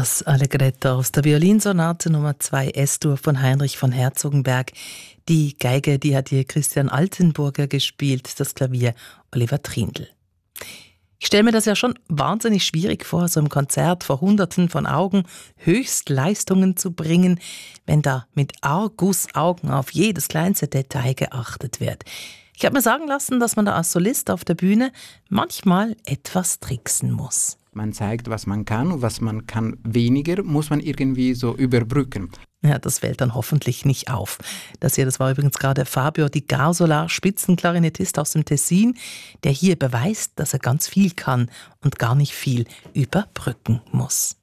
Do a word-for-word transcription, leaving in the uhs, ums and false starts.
Das Allegretto aus der Violinsonate Nummer zwei S-Dur von Heinrich von Herzogenberg. Die Geige, die hat hier Christian Altenburger gespielt, das Klavier Oliver Trindl. Ich stelle mir das ja schon wahnsinnig schwierig vor, so im Konzert vor Hunderten von Augen Höchstleistungen zu bringen, wenn da mit Argusaugen auf jedes kleinste Detail geachtet wird. Ich habe mir sagen lassen, dass man da als Solist auf der Bühne manchmal etwas tricksen muss. Man zeigt, was man kann und was man kann weniger, muss man irgendwie so überbrücken. Ja, das fällt dann hoffentlich nicht auf. Das hier, das war übrigens gerade Fabio Di Gausola, Spitzenklarinettist aus dem Tessin, der hier beweist, dass er ganz viel kann und gar nicht viel überbrücken muss.